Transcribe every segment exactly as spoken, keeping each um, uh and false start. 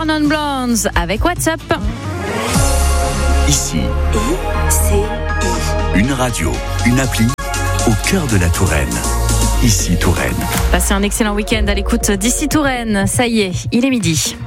Four Non Blondes avec WhatsApp. Ici, c'est une radio, une appli au cœur de la Touraine. Ici Touraine. Passez un excellent week-end à l'écoute d'Ici Touraine. Ça y est, il est midi.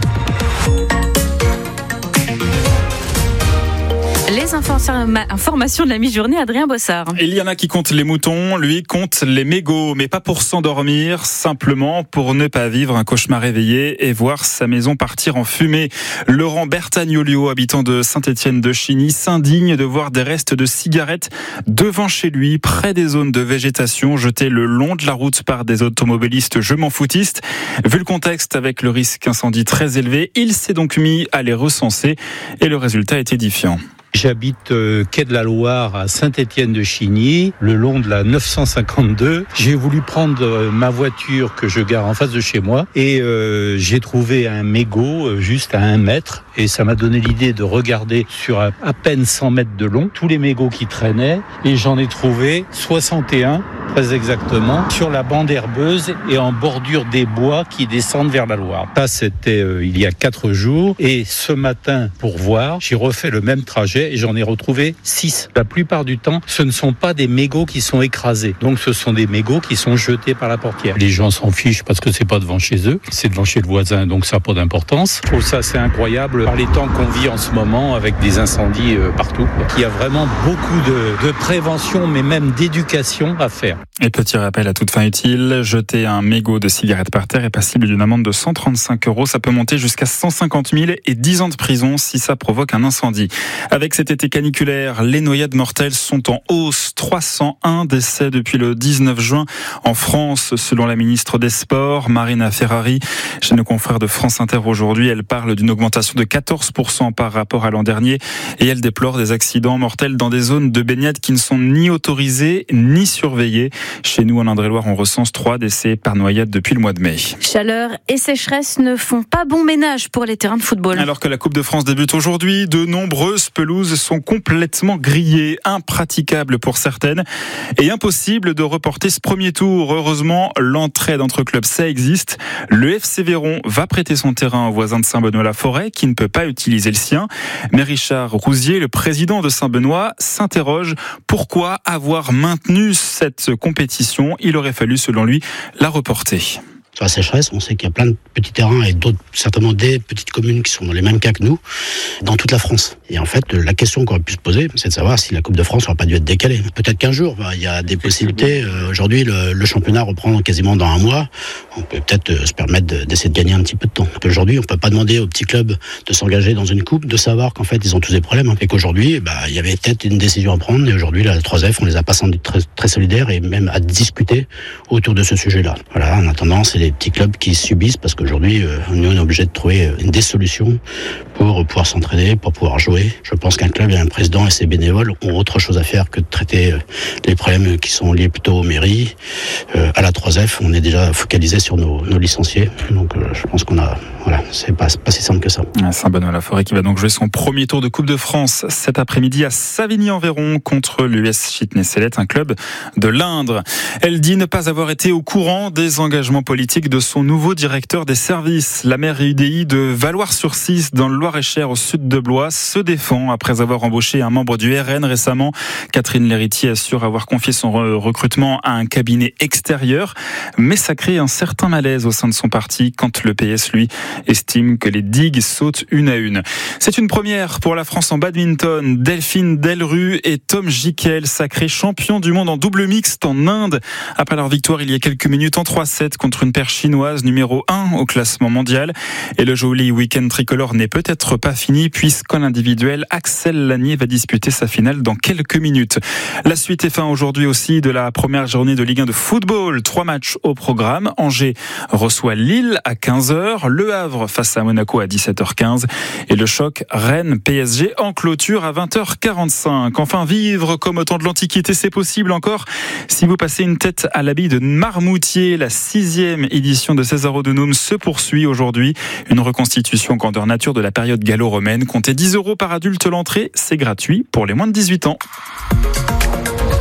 Les informations de la mi-journée, Adrien Bossard. Il y en a qui comptent les moutons, lui compte les mégots, mais pas pour s'endormir, simplement pour ne pas vivre un cauchemar réveillé et voir sa maison partir en fumée. Laurent Bertagnolio, habitant de Saint-Étienne-de-Chigny, s'indigne de voir des restes de cigarettes devant chez lui, près des zones de végétation, jetées le long de la route par des automobilistes je m'en foutistes. Vu le contexte avec le risque incendie très élevé, il s'est donc mis à les recenser et le résultat est édifiant. J'habite euh, quai de la Loire à Saint-Étienne-de-Chigny, le long de la neuf cent cinquante-deux. J'ai voulu prendre euh, ma voiture que je gare en face de chez moi et euh, j'ai trouvé un mégot euh, juste à un mètre et ça m'a donné l'idée de regarder sur à, à peine cent mètres de long tous les mégots qui traînaient et j'en ai trouvé soixante et un très exactement sur la bande herbeuse et en bordure des bois qui descendent vers la Loire. Ça c'était euh, il y a quatre jours et ce matin pour voir j'ai refait le même trajet et j'en ai retrouvé six. La plupart du temps, ce ne sont pas des mégots qui sont écrasés. Donc, ce sont des mégots qui sont jetés par la portière. Les gens s'en fichent parce que c'est pas devant chez eux, c'est devant chez le voisin, donc ça n'a pas d'importance. Je trouve ça assez incroyable par les temps qu'on vit en ce moment avec des incendies partout. Il y a vraiment beaucoup de, de prévention, mais même d'éducation à faire. Et petit rappel à toute fin utile, jeter un mégot de cigarette par terre est passible d'une amende de cent trente-cinq euros. Ça peut monter jusqu'à cent cinquante mille et dix ans de prison si ça provoque un incendie. Avec cet été caniculaire, les noyades mortelles sont en hausse. trois cent un décès depuis le dix-neuf juin en France, selon la ministre des Sports, Marina Ferrari. Chez nos confrères de France Inter aujourd'hui, elle parle d'une augmentation de quatorze pour cent par rapport à l'an dernier et elle déplore des accidents mortels dans des zones de baignade qui ne sont ni autorisées ni surveillées. Chez nous, en Indre-et-Loire, on recense trois décès par noyade depuis le mois de mai. Chaleur et sécheresse ne font pas bon ménage pour les terrains de football. Alors que la Coupe de France débute aujourd'hui, de nombreuses pelouses sont complètement grillées, impraticables pour certaines et impossible de reporter ce premier tour. Heureusement, l'entraide entre clubs, ça existe. Le F C Véron va prêter son terrain au voisin de Saint-Benoît-la-Forêt qui ne peut pas utiliser le sien. Mais Richard Rousier, le président de Saint-Benoît, s'interroge pourquoi avoir maintenu cette compétition. Il aurait fallu, selon lui, la reporter. Sur la sécheresse, on sait qu'il y a plein de petits terrains et d'autres, certainement des petites communes qui sont dans les mêmes cas que nous, dans toute la France. Et en fait, la question qu'on aurait pu se poser, c'est de savoir si la Coupe de France n'aurait pas dû être décalée. Peut-être qu'un jour, bah, il y a des possibilités. Euh, aujourd'hui, le, le championnat reprend quasiment dans un mois. On peut peut-être euh, se permettre de, d'essayer de gagner un petit peu de temps. Aujourd'hui, on ne peut pas demander aux petits clubs de s'engager dans une coupe, de savoir qu'en fait, ils ont tous des problèmes. Hein, et qu'aujourd'hui, bah, il y avait peut-être une décision à prendre. Et aujourd'hui, la trois F, on les a pas sentis très, très solidaires et même à discuter autour de ce sujet-là. Voilà, en attendant, c'est les petits clubs qui subissent parce qu'aujourd'hui, euh, nous, on est obligé de trouver des solutions pour pouvoir s'entraîner, pour pouvoir jouer. Je pense qu'un club et un président et ses bénévoles ont autre chose à faire que de traiter euh, les problèmes qui sont liés plutôt aux mairies. Euh, à la trois F, on est déjà focalisé sur nos, nos licenciés. Donc, euh, je pense qu'on a, voilà, c'est pas, c'est pas si simple que ça. Saint-Benoît-la-Forêt qui va donc jouer son premier tour de Coupe de France cet après-midi à Savigny-en-Véron contre l'U S Chitnet-Sellette, un club de l'Indre. Elle dit ne pas avoir été au courant des engagements politiques de son nouveau directeur des services. La maire U D I de Valloires-sur-Cisse, dans le Loir-et-Cher, au sud de Blois, se défend après avoir embauché un membre du R N récemment. Catherine Léritier assure avoir confié son recrutement à un cabinet extérieur, mais ça crée un certain malaise au sein de son parti quand le P S, lui, estime que les digues sautent une à une. C'est une première pour la France en badminton. Delphine Delru et Tom Jikel, sacrés champions du monde en double mixte en Inde, après leur victoire il y a quelques minutes en trois sept contre une paire chinoise numéro un au classement mondial. Et le joli week-end tricolore n'est peut-être pas fini puisqu'en individuel, Axel Lanier va disputer sa finale dans quelques minutes. La suite est fin aujourd'hui aussi de la première journée de Ligue un de football. Trois matchs au programme. Angers reçoit Lille à quinze heures, Le Havre face à Monaco à dix-sept heures quinze et le choc Rennes-P S G en clôture à vingt heures quarante-cinq. Enfin, vivre comme au temps de l'Antiquité, c'est possible encore si vous passez une tête à l'habit de Marmoutier. La sixième édition de Césarodunum se poursuit aujourd'hui. Une reconstitution grandeur nature de la période gallo-romaine. Comptez dix euros par adulte l'entrée, c'est gratuit pour les moins de dix-huit ans.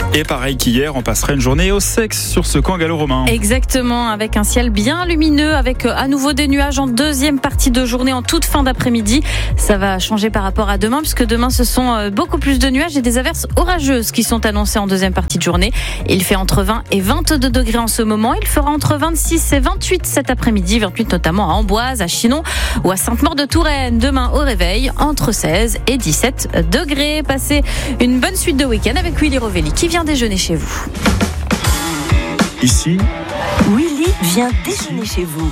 Et pareil qu'hier, on passera une journée au sexe sur ce camp gallo-romain. Exactement, avec un ciel bien lumineux, avec à nouveau des nuages en deuxième partie de journée, en toute fin d'après-midi. Ça va changer par rapport à demain, puisque demain, ce sont beaucoup plus de nuages et des averses orageuses qui sont annoncées en deuxième partie de journée. Il fait entre vingt et vingt-deux degrés en ce moment. Il fera entre vingt-six et vingt-huit cet après-midi, vingt-huit notamment à Amboise, à Chinon ou à Sainte-Maure-de-Touraine. Demain au réveil, entre seize et dix-sept degrés. Passez une bonne suite de week-end avec Willy Rovelli qui vient déjeuner chez vous. Ici, Willy vient déjeuner chez vous.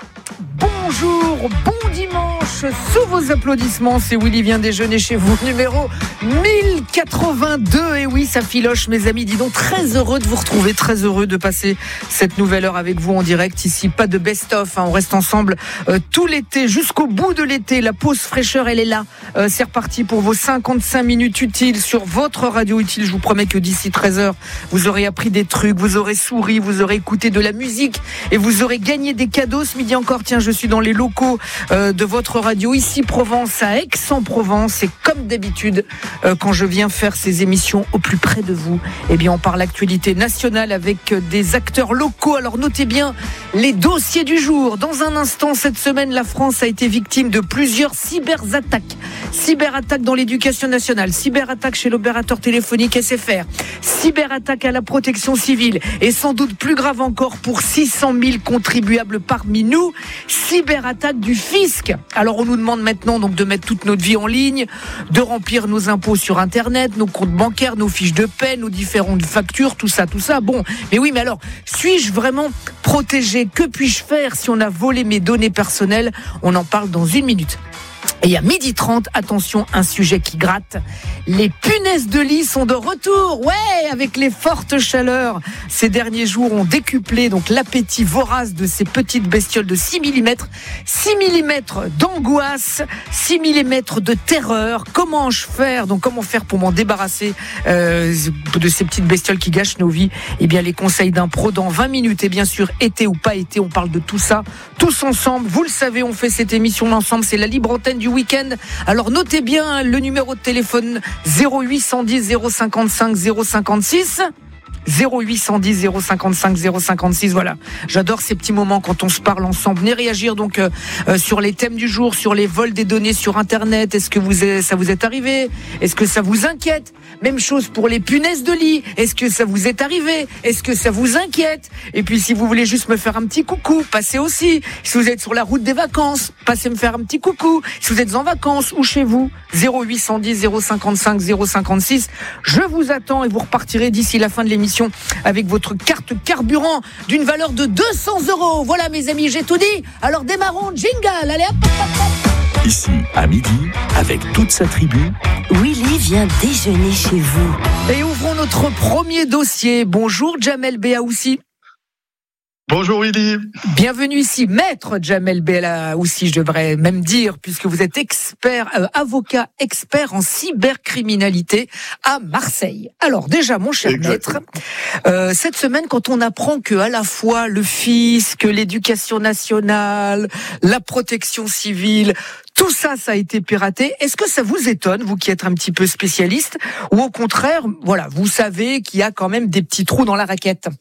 Bonjour, bon dimanche, sous vos applaudissements, c'est Willy vient déjeuner chez vous, numéro mille quatre-vingt-deux, et oui, ça filoche mes amis, dis donc, très heureux de vous retrouver, très heureux de passer cette nouvelle heure avec vous en direct, ici, pas de best-of, hein, on reste ensemble euh, tout l'été, jusqu'au bout de l'été, la pause fraîcheur, elle est là, euh, c'est reparti pour vos cinquante-cinq minutes utiles sur votre radio utile, je vous promets que d'ici treize heures, vous aurez appris des trucs, vous aurez souri, vous aurez écouté de la musique, et vous aurez gagné des cadeaux ce midi encore, tiens, je suis dans les locaux euh, de votre radio ici Provence à Aix-en-Provence et comme d'habitude euh, quand je viens faire ces émissions au plus près de vous, eh bien on parle actualité nationale avec des acteurs locaux. Alors notez bien les dossiers du jour. Dans un instant, cette semaine, la France a été victime de plusieurs cyberattaques. Cyberattaques dans l'éducation nationale, cyberattaques chez l'opérateur téléphonique S F R, cyberattaques à la protection civile et sans doute plus grave encore pour six cent mille contribuables parmi nous, cyberattaque du fisc. Alors on nous demande maintenant donc de mettre toute notre vie en ligne, de remplir nos impôts sur internet, nos comptes bancaires, nos fiches de paie, nos différentes factures, tout ça, tout ça. Bon, mais oui, mais alors, suis-je vraiment protégé? Que puis-je faire si on a volé mes données personnelles? On en parle dans une minute. Et à midi trente, attention, un sujet qui gratte. Les punaises de lit sont de retour. Ouais, avec les fortes chaleurs. Ces derniers jours ont décuplé donc l'appétit vorace de ces petites bestioles de six millimètres. six millimètres d'angoisse, six millimètres de terreur. Comment je faire? Donc comment faire pour m'en débarrasser euh, de ces petites bestioles qui gâchent nos vies? Eh bien, les conseils d'un pro dans vingt minutes. Et bien sûr, été ou pas été, on parle de tout ça. Tous ensemble. Vous le savez, on fait cette émission ensemble. C'est la libre antenne du week-end. Alors notez bien le numéro de téléphone zéro huit cent dix zéro cinquante-cinq zéro cinquante-six. zéro huit cent dix zéro cinquante-cinq zéro cinquante-six. Voilà, j'adore ces petits moments quand on se parle ensemble. Venez réagir donc euh, euh, sur les thèmes du jour, sur les vols des données sur internet. Est-ce que vous est, ça vous est arrivé? Est-ce que ça vous inquiète? Même chose pour les punaises de lit. Est-ce que ça vous est arrivé? Est-ce que ça vous inquiète? Et puis si vous voulez juste me faire un petit coucou, passez aussi. Si vous êtes sur la route des vacances, passez me faire un petit coucou. Si vous êtes en vacances ou chez vous, zéro huit cent dix zéro cinquante-cinq zéro cinquante-six. Je vous attends et vous repartirez d'ici la fin de l'émission avec votre carte carburant d'une valeur de deux cents euros. Voilà mes amis, j'ai tout dit. Alors démarrons, jingle. Allez hop, hop, hop. Ici, à midi, avec toute sa tribu, Willy vient déjeuner chez vous. Et ouvrons notre premier dossier. Bonjour Jamel Beaoussi. Bonjour Willy. Bienvenue ici, maître Jamel Beaoussi, je devrais même dire, puisque vous êtes expert, euh, avocat expert en cybercriminalité à Marseille. Alors déjà, mon cher Exactement. maître, euh, cette semaine, quand on apprend que à la fois le fisc, l'éducation nationale, la protection civile, tout ça, ça a été piraté. Est-ce que ça vous étonne, vous qui êtes un petit peu spécialiste, ou au contraire, voilà, vous savez qu'il y a quand même des petits trous dans la raquette?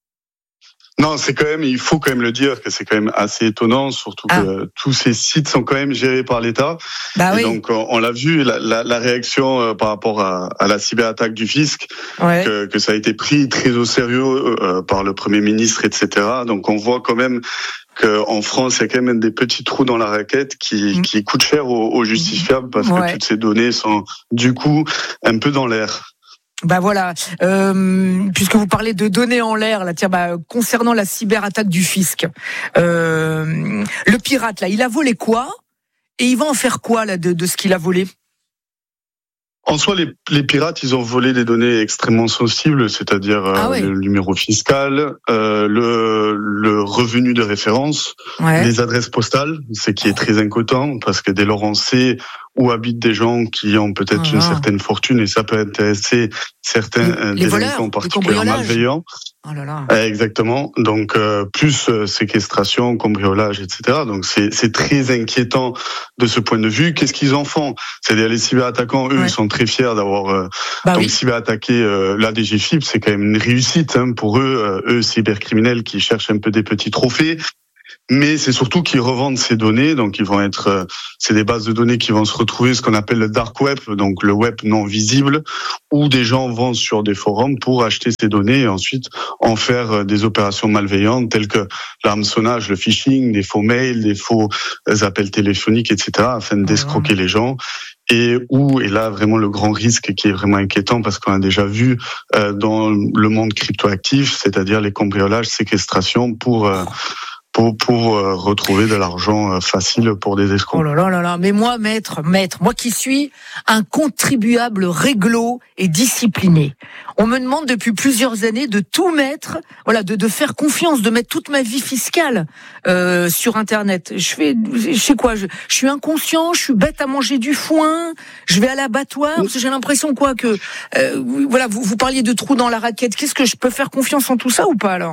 Non, c'est quand même, il faut quand même le dire que c'est quand même assez étonnant, surtout ah. que tous ces sites sont quand même gérés par l'État. Bah et oui. Donc, on, on l'a vu, la, la, la réaction euh, par rapport à, à la cyberattaque du fisc, ouais. que, que ça a été pris très au sérieux euh, par le Premier ministre, et cetera. Donc, on voit quand même qu'en France, il y a quand même des petits trous dans la raquette qui, mmh. qui coûtent cher aux, aux justifiables parce ouais. que toutes ces données sont, du coup, un peu dans l'air. Bah voilà, euh, puisque vous parlez de données en l'air, là, tiens, bah, concernant la cyberattaque du fisc, euh, le pirate là, il a volé quoi? Et il va en faire quoi là de, de ce qu'il a volé? En soi, les, les pirates, ils ont volé des données extrêmement sensibles, c'est-à-dire ah ouais. euh, le numéro fiscal, euh, le, le revenu de référence, ouais. les adresses postales, ce qui est très inquiétant parce que dès lors on sait où habitent des gens qui ont peut-être ah, une certaine fortune et ça peut intéresser certains les, les délinquants particulièrement malveillants. Oh là là. Exactement. Donc euh, plus euh, séquestration, cambriolage, et cetera. Donc c'est c'est très inquiétant de ce point de vue. Qu'est-ce qu'ils en font ? C'est-à-dire les cyberattaquants, eux, ouais. ils sont très fiers d'avoir euh, bah donc oui. cyberattaqué euh, la D G F I P. C'est quand même une réussite hein, pour eux, euh, eux cybercriminels qui cherchent un peu des petits trophées. Mais c'est surtout qu'ils revendent ces données, donc ils vont être, euh, c'est des bases de données qui vont se retrouver, ce qu'on appelle le dark web, donc le web non visible, où des gens vont sur des forums pour acheter ces données et ensuite en faire des opérations malveillantes telles que l'hameçonnage, le phishing, des faux mails, des faux appels téléphoniques, et cetera, afin d'escroquer mmh. les gens. Et où est là vraiment le grand risque qui est vraiment inquiétant parce qu'on a déjà vu euh, dans le monde cryptoactif, c'est-à-dire les cambriolages, séquestrations pour euh, pour pour euh, retrouver de l'argent euh, facile pour des escrocs. Oh là là là là, mais moi maître, maître, moi qui suis un contribuable réglo et discipliné. On me demande depuis plusieurs années de tout mettre, voilà, de de faire confiance, de mettre toute ma vie fiscale euh, sur internet. Je fais je sais quoi, je, je suis inconscient, je suis bête à manger du foin, je vais à l'abattoir parce que j'ai l'impression quoi que euh, voilà, vous vous parliez de trous dans la raquette. Qu'est-ce que je peux faire confiance en tout ça ou pas alors ?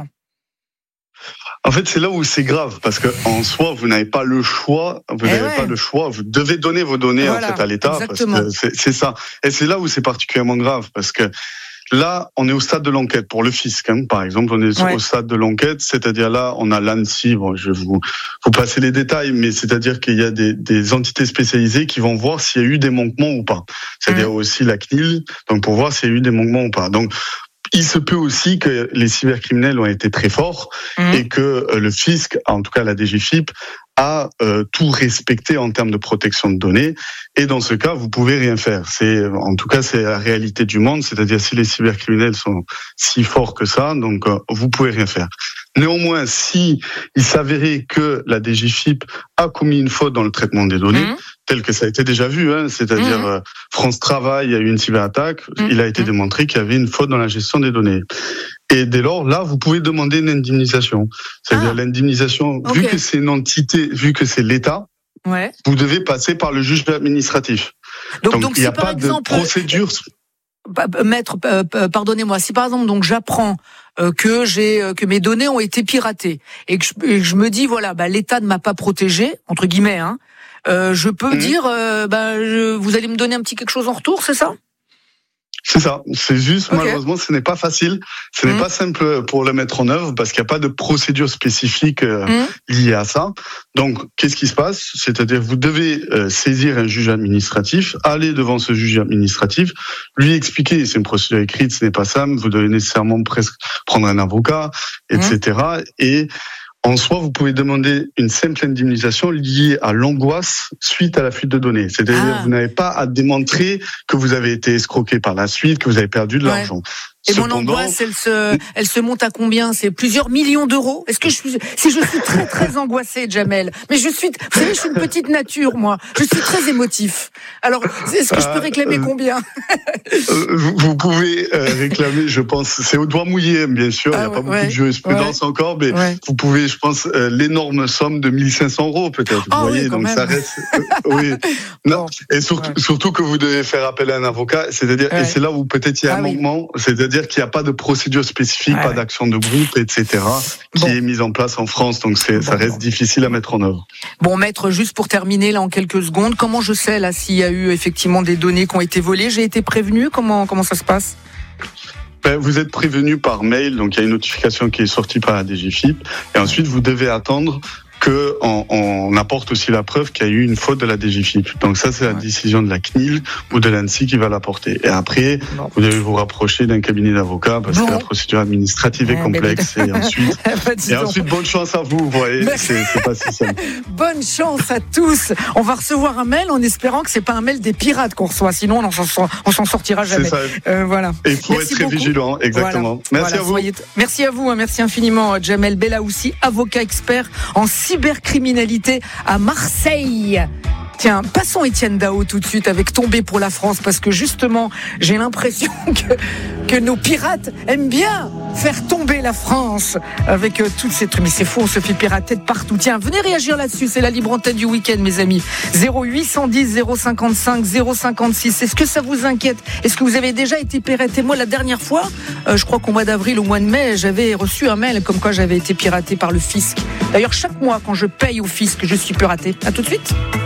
En fait, c'est là où c'est grave, parce que en soi, vous n'avez pas le choix, vous eh n'avez ouais. pas le choix, vous devez donner vos données voilà, en fait à l'État, exactement. Parce que c'est, c'est ça. Et c'est là où c'est particulièrement grave, parce que là, on est au stade de l'enquête pour le fisc, hein, par exemple, on est ouais. au stade de l'enquête, c'est-à-dire là, on a l'ANSSI, bon, je vais vous, vous passer les détails, mais c'est-à-dire qu'il y a des, des entités spécialisées qui vont voir s'il y a eu des manquements ou pas. C'est-à-dire mmh. aussi la C N I L, donc pour voir s'il y a eu des manquements ou pas. Donc, il se peut aussi que les cybercriminels ont été très forts mmh. et que le fisc, en tout cas la D G F I P, a euh, tout respecté en termes de protection de données. Et dans ce cas, vous pouvez rien faire. C'est, en tout cas, c'est la réalité du monde. C'est-à-dire, si les cybercriminels sont si forts que ça, donc euh, vous pouvez rien faire. Néanmoins, si il s'avérait que la D G F I P a commis une faute dans le traitement des données, mmh. tel que ça a été déjà vu, hein, c'est-à-dire mmh. euh, France Travail, il y a eu une cyberattaque, mmh. il a été démontré qu'il y avait une faute dans la gestion des données. Et dès lors, là, vous pouvez demander une indemnisation. C'est-à-dire ah. l'indemnisation, okay. vu que c'est une entité, vu que c'est l'État, ouais. vous devez passer par le juge administratif. Donc, donc, donc il n'y a si pas exemple, de procédure. Maître, euh, pardonnez-moi, si par exemple, donc j'apprends euh, que j'ai euh, que mes données ont été piratées et que je, et que je me dis voilà, bah l'État ne m'a pas protégé entre guillemets, hein, euh, je peux mmh. dire euh, bah je, vous allez me donner un petit quelque chose en retour, c'est ça ? C'est ça, c'est juste, okay. malheureusement, ce n'est pas facile, ce mmh. n'est pas simple pour le mettre en œuvre parce qu'il n'y a pas de procédure spécifique euh, mmh. liée à ça. Donc, qu'est-ce qui se passe ? C'est-à-dire, vous devez euh, saisir un juge administratif, aller devant ce juge administratif, lui expliquer, c'est une procédure écrite, ce n'est pas simple, vous devez nécessairement presque prendre un avocat, et cetera. Mmh. Et en soi, vous pouvez demander une simple indemnisation liée à l'angoisse suite à la fuite de données. C'est-à-dire que ah. vous n'avez pas à démontrer que vous avez été escroqué par la suite, que vous avez perdu de ouais. l'argent. Et Cependant, mon angoisse, elle se, elle se monte à combien ? C'est plusieurs millions d'euros. Est-ce que je suis, si je suis très très angoissée, Jamel, mais je suis, vous savez, je suis une petite nature, moi. Je suis très émotif. Alors, est-ce que je peux réclamer combien ? vous, vous pouvez euh, réclamer, je pense, c'est au doigt mouillé, bien sûr. Ah, il n'y a pas ouais, beaucoup de jurisprudence ouais. encore, mais ouais. vous pouvez, je pense, euh, l'énorme somme de mille cinq cents euros peut-être. Oh, vous voyez, oui, donc même. ça reste. Euh, oui. Non. Bon. Et surtout, ouais. surtout que vous devez faire appel à un avocat. C'est-à-dire, ouais. et c'est là où peut-être il y a ah, un oui. manquement. C'est-à-dire dire qu'il n'y a pas de procédure spécifique, ouais. pas d'action de groupe, et cetera, qui bon. est mise en place en France. Donc c'est, bon, ça reste bon. difficile à mettre en œuvre. Bon, maître, juste pour terminer là en quelques secondes, comment je sais là s'il y a eu effectivement des données qui ont été volées ? J'ai été prévenu. Comment comment ça se passe ? Ben, vous êtes prévenu par mail, donc il y a une notification qui est sortie par la D G F I P, et ensuite vous devez attendre que on, on apporte aussi la preuve qu'il y a eu une faute de la D G F I P. Donc ça, c'est la ouais. décision de la C N I L ou de l'ANSSI qui va l'apporter. Et après, bon. vous devez vous rapprocher d'un cabinet d'avocats parce bon. que la procédure administrative ouais, est complexe. Et ensuite, et ensuite, bonne chance à vous. Vous voyez, c'est, c'est pas si simple. Bonne chance à tous. On va recevoir un mail en espérant que c'est pas un mail des pirates qu'on reçoit. Sinon, on s'en, on s'en sortira jamais. C'est ça. Euh, voilà. Et il faut merci être très beaucoup. vigilant. Exactement. Voilà. Merci voilà, à vous. Soyez... Merci à vous. Merci infiniment, Jamel Belaoussi, avocat expert en cybercriminalité à Marseille. Tiens, passons Étienne Dao tout de suite avec Tomber pour la France, parce que justement, j'ai l'impression que, que nos pirates aiment bien faire tomber la France avec euh, toutes ces trucs. Mais c'est faux, on se fait pirater de partout. Tiens, venez réagir là-dessus, c'est la libre antenne du week-end, mes amis. zéro huit cent dix zéro cinquante-cinq zéro cinquante-six. Est-ce que ça vous inquiète? Est-ce que vous avez déjà été piraté? Moi, la dernière fois, euh, je crois qu'au mois d'avril, au mois de mai, j'avais reçu un mail comme quoi j'avais été piraté par le fisc. D'ailleurs, chaque mois, quand je paye au fisc, je suis piraté. À tout de suite.